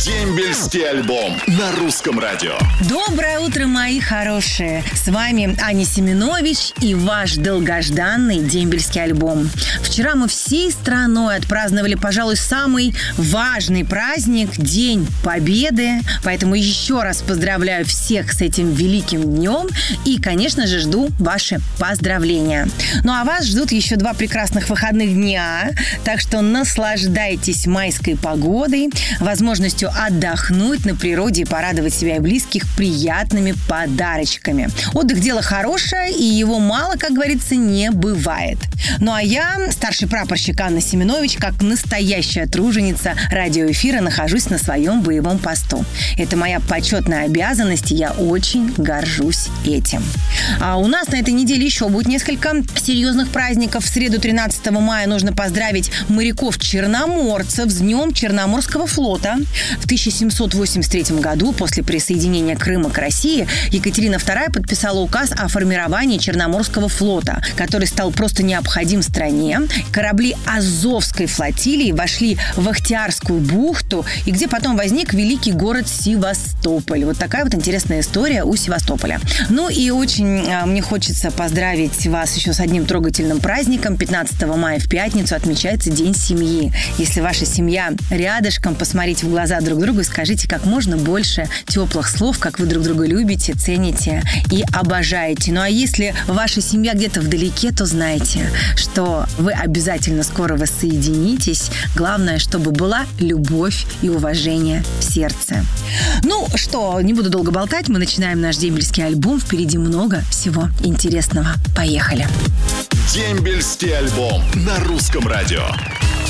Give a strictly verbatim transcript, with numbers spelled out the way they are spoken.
Дембельский альбом на русском радио. Доброе утро, мои хорошие. С вами Аня Семенович и ваш долгожданный дембельский альбом. Вчера мы всей страной отпраздновали, пожалуй, самый важный праздник – День Победы. Поэтому еще раз поздравляю всех с этим великим днем и, конечно же, жду ваши поздравления. Ну а вас ждут еще два прекрасных выходных дня, так что наслаждайтесь майской погодой, возможностью отдохнуть на природе и порадовать себя и близких приятными подарочками. Отдых – дело хорошее, и его мало, как говорится, не бывает. Ну а я, старший прапорщик Анна Семенович, как настоящая труженица радиоэфира, нахожусь на своем боевом посту. Это моя почетная обязанность, и я очень горжусь этим. А у нас на этой неделе еще будет несколько серьезных праздников. В среду тринадцатого мая нужно поздравить моряков-черноморцев с Днем Черноморского флота. В тысяча семьсот восемьдесят третьем году, после присоединения Крыма к России, Екатерина вторая подписала указ о формировании Черноморского флота, который стал просто необходим стране. Корабли Азовской флотилии вошли в Ахтиарскую бухту, и где потом возник великий город Севастополь. Вот такая вот интересная история у Севастополя. Ну и очень а, мне хочется поздравить вас еще с одним трогательным праздником. пятнадцатого мая в пятницу отмечается День семьи. Если ваша семья рядышком, посмотрите в глаза друг другу и скажите как можно больше теплых слов, как вы друг друга любите, цените и обожаете. Ну а если ваша семья где-то вдалеке, то знайте, что вы обязательно скоро воссоединитесь. Главное, чтобы была любовь и уважение в сердце. Ну что, не буду долго болтать, мы начинаем наш дембельский альбом. Впереди много всего интересного. Поехали! Дембельский альбом на русском радио.